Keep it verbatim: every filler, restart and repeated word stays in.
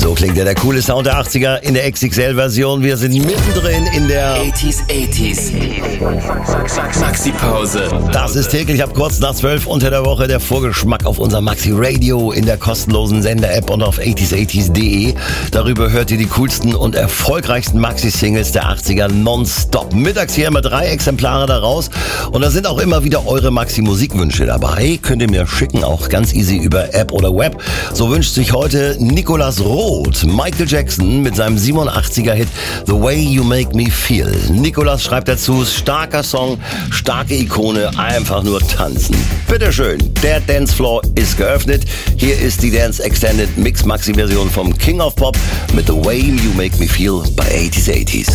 So klingt ja der coole Sound der achtziger in der X X L-Version. Wir sind mittendrin in der achtziger, achtziger. Maxi-Pause. Das ist täglich ab kurz nach zwölf unter der Woche der Vorgeschmack auf unser Maxi Radio in der kostenlosen Sender-App und auf achtziger achtziger punkt de. Darüber hört ihr die coolsten und erfolgreichsten Maxi-Singles der achtziger nonstop. Mittags hier immer drei Exemplare daraus. Und da sind auch immer wieder eure Maxi-Musikwünsche dabei. Könnt ihr mir schicken, auch ganz easy über App oder Web. So wünscht sich heute Nicolas Roth Michael Jackson mit seinem siebenundachtziger Hit The Way You Make Me Feel. Nicolas schreibt dazu, starker Song, starke Ikone, einfach nur tanzen. Bitteschön, der Dancefloor ist geöffnet. Hier ist die Dance Extended Mix Maxi Version vom King of Pop mit The Way You Make Me Feel bei achtziger achtziger.